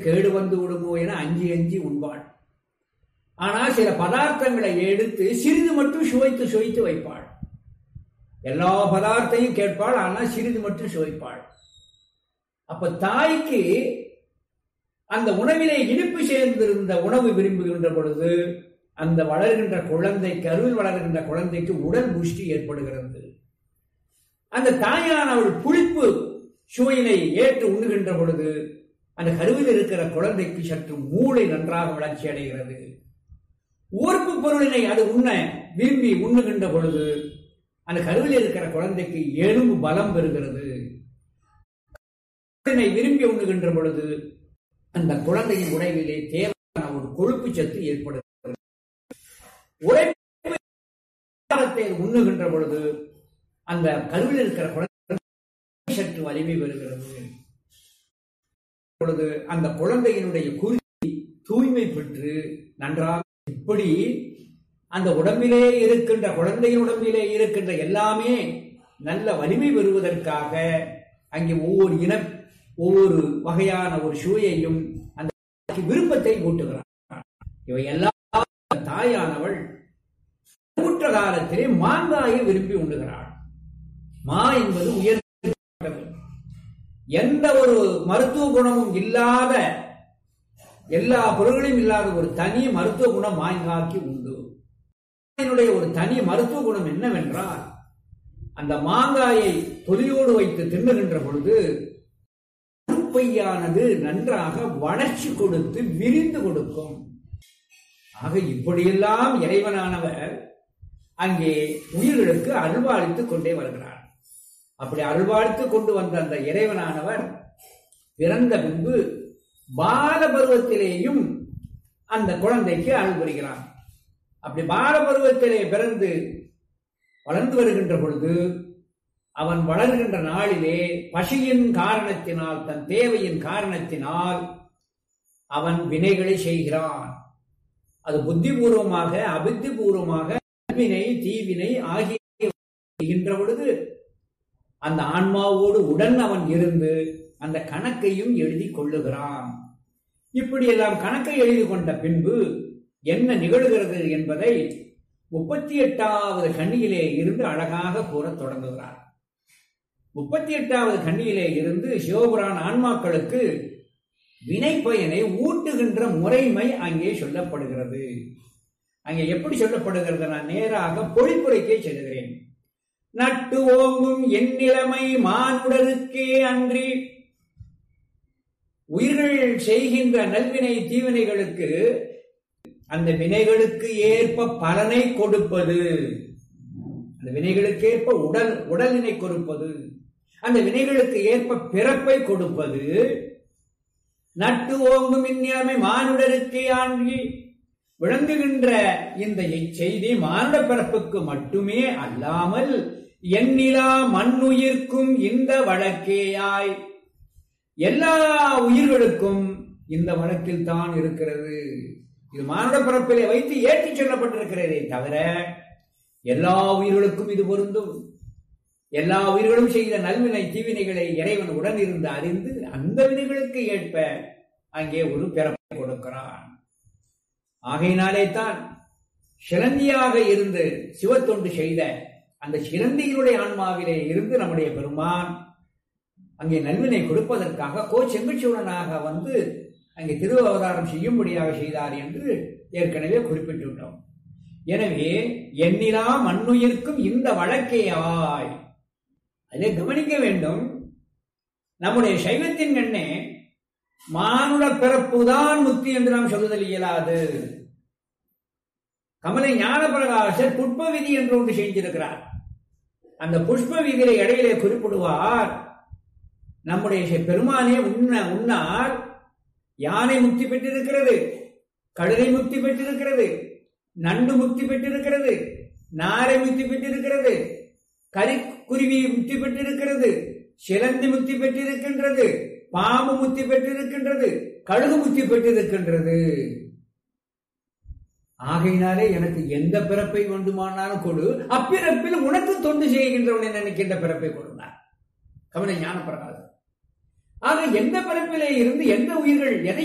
கேடு வந்து விடுமோ என அஞ்சி அஞ்சி உண்பாள். ஆனால் சில பதார்த்தங்களை எடுத்து சிறிது மட்டும் சுவைத்து வைப்பாள். எல்லா பதார்த்தையும் கேட்பாள், ஆனால் சிறிது மட்டும் சுவைப்பாள். அப்ப தாய்க்கு அந்த உணவிலே இனிப்பு சேர்ந்திருந்த உணவு விரும்புகின்ற பொழுது அந்த வளர்கின்ற குழந்தைக்கு, அருள் வளர்கின்ற குழந்தைக்கு உடல் புஷ்டி ஏற்படுகிறது. அந்த தாயானவள் புளிப்பு சுவையினை ஏற்று உண்ணுகின்ற பொழுது அந்த கருவில் இருக்கிற குழந்தைக்கு சற்று மூளை நன்றாக வளர்ச்சி அடைகிறது. உறுப்பு பொருளினை அது விரும்பி உண்ணுகின்ற பொழுது அந்த கருவில் இருக்கிற குழந்தைக்கு எலும்பு பலம் பெறுகிறது. விரும்பி உண்ணுகின்ற பொழுது அந்த குழந்தையின் உடலிலே தேவையான ஒரு கொழுப்பு சத்து ஏற்படுகிறது. உழைப்பை உண்ணுகின்ற பொழுது அந்த கருவில் இருக்கிற குழந்தை சற்று வலிமை பெறுகிறது. பொழுது அந்த குழந்தையினுடைய குருதி தூய்மை பெற்று நன்றாக, இப்படி அந்த உடம்பிலே இருக்கின்ற, குழந்தையின் உடம்பிலே இருக்கின்ற எல்லாமே நல்ல வலிமை பெறுவதற்காக அங்கே ஒவ்வொரு வகையான ஒரு சுவையையும் அந்த விருப்பத்தை ஊட்டுகிறார். இவை எல்லாம் தாயானவள் ஊற்ற காலத்திலே மாங்காயை விரும்பி உண்ணுகிறாள். மா என்பது உயர்ந்தது. எந்த ஒரு மருத்துவ குணமும் இல்லாத, எல்லா பொருள்களையும் இல்லாத ஒரு தனி மருத்துவ குணம் மாங்காய்க்கு உண்டு. இதனுடைய ஒரு தனி மருத்துவ குணம் என்னவென்றால், அந்த மாங்காயை தொலியோடு வைத்து தின்னுகின்ற பொழுது பையானது நன்றாக வளர்ச்சி கொடுத்து விரிந்து கொடுக்கும். ஆக இப்படியெல்லாம் இறைவனானவர் அங்கே உயிர்களுக்கு அருள்வாளித்துக் கொண்டே வருகிறார். அப்படி அருள்வாளித்துக் கொண்டு வந்த அந்த இறைவனானவர் பிறந்த பின்பு பால பருவத்திலேயும் அந்த குழந்தைக்கு அருள் புரிகிறார். அப்படி பால பருவத்திலே பிறந்து வளர்ந்து வருகின்ற பொழுது அவன் வளர்கின்ற நாளிலே பசியின் காரணத்தினால், தன் தேவையின் காரணத்தினால் அவன் வினைகளை செய்கிறான். அது புத்திபூர்வமாக அபுத்திபூர்வமாக நல்வினை தீவினை ஆகிய பொழுது அந்த ஆன்மாவோடு உடன் அவன் இருந்து அந்த கணக்கையும் எழுதி கொள்ளுகிறான். இப்படியெல்லாம் கணக்கை எழுதி கொண்ட பின்பு என்ன நிகழ்கிறது என்பதை 38வது கண்ணியிலே இருந்து அழகாக கூற தொடங்குகிறார். 38வது கண்ணியிலே இருந்து சிவபுராண ஆன்மாக்களுக்கு வினை பயனை ஊட்டுகின்ற முறைமை அங்கே சொல்லப்படுகிறது. அங்கே எப்படி சொல்லப்படுகிறது? நான் நேராக பொழிப்புரைக்கே செல்கிறேன். நட்டு ஓங்கும் என் நிலைமை மானுடருக்கே அன்றி, உயிர்கள் செய்கின்ற நல்வினை தீவினைகளுக்கு அந்த வினைகளுக்கு ஏற்ப பலனை கொடுப்பது, அந்த வினைகளுக்கு ஏற்ப உடலினை கொடுப்பது, அந்த வினைகளுக்கு ஏற்ப பிறப்பை கொடுப்பது. நட்டு ஓங்கும் இந்நிலைமை மானுடருக்கே ஆண்டி, விளங்குகின்ற இந்த செய்தி மானுட பிறப்புக்கு மட்டுமே அல்லாமல் எண்ணிலா மண்ணுயிர்க்கும் இந்த வழக்கேயாய், எல்லா உயிர்களுக்கும் இந்த வழக்கில் தான் இருக்கிறது. இது மானுட பிறப்பிலே வைத்து ஏற்றிச் சொல்லப்பட்டிருக்கிறதே தவிர எல்லா உயிர்களுக்கும் இது பொருந்தும். எல்லா உயிர்களும் செய்த நல்வினை தீவினைகளை இறைவன் உடன் இருந்து அறிந்து அந்த வினைகளுக்கு ஏற்ப அங்கே ஒரு பிறப்பை கொடுக்கிறான். ஆகையினாலே தான் சிலந்தியாக இருந்து சிவத்தொண்டு செய்த அந்த சிலந்தியினுடைய ஆன்மாவிலே இருந்து நம்முடைய பெருமான் அங்கே நல்வினை கொடுப்பதற்காக செங்கச்சூடனாக வந்து அங்கே திருவவதாரம் செய்யும்படியாக செய்தார் என்று ஏற்கனவே குறிப்பிட்டுள்ளோம். எனவே எண்ணிலா மண்ணுயிர்க்கும் இந்த வழக்கேயாய், அதை கவனிக்க வேண்டும். நம்முடைய சைவத்தின் கண்ணே மானுட பிறப்புதான் முக்தி என்று நாம் சொல்லுதல் இயலாது. கமலை ஞான பிரகாசர் புஷ்ப விதி என்று ஒன்று செஞ்சிருக்கிறார். அந்த புஷ்ப விதியில இடையிலே குறிப்பிடுவார், நம்முடைய பெருமானே உண்ணார் யானை முக்தி பெற்றிருக்கிறது, கழுதை முக்தி பெற்றிருக்கிறது, நண்டு முக்தி பெற்றிருக்கிறது, நாரை முக்தி பெற்றிருக்கிறது, கரிக்குருவி முக்தி பெற்றிருக்கிறது, சிலந்தி முக்தி பெற்றிருக்கின்றது, பாம்பு முக்தி பெற்றிருக்கின்றது, கழுகு முக்தி பெற்றிருக்கின்றது. ஆகையினாலே எனக்கு எந்த பிறப்பை வேண்டுமானாலும் கொடு, அப்பிறப்பில் உனக்கு தொண்டு செய்கின்றவனை நினைக்கின்ற பிறப்பை கொடுனார் கமலை ஞான பிரகாசர். ஆக எந்த பிறப்பிலே இருந்து எந்த உயிர்கள் எதை